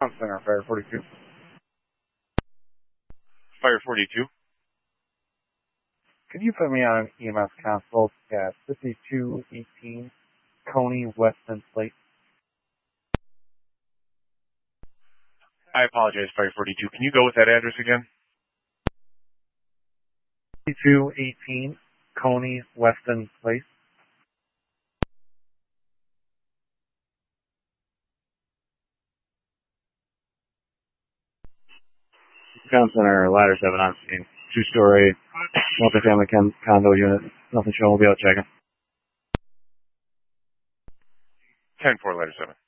Center, Fire 42. Fire 42. Could you put me on an EMS consult at 5218 Coney Weston Place? I apologize, Fire 42. Can you go with that address again? 5218 Coney Weston Place. Comm Center, Ladder 7 on scene. 2-story, multifamily condo unit. Nothing showing. We'll be out checking. 10-4, Ladder 7.